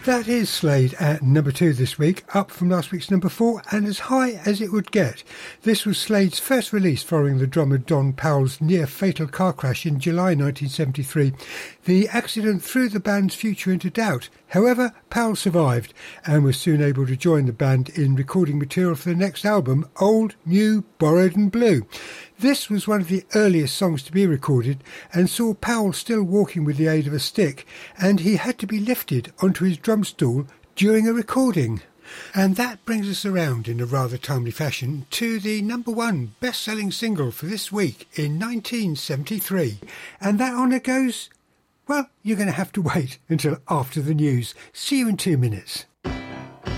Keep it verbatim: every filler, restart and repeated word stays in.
That is Slade at number two this week, up from last week's number four and as high as it would get. This was Slade's first release following the drummer Don Powell's near-fatal car crash in July nineteen seventy-three. The accident threw the band's future into doubt. However, Powell survived and was soon able to join the band in recording material for the next album, Old, New, Borrowed and Blue. This was one of the earliest songs to be recorded and saw Powell still walking with the aid of a stick, and he had to be lifted onto his drum stool during a recording. And that brings us around in a rather timely fashion to the number one best-selling single for this week in nineteen seventy-three. And that honour goes, well, you're going to have to wait until after the news. See you in two minutes.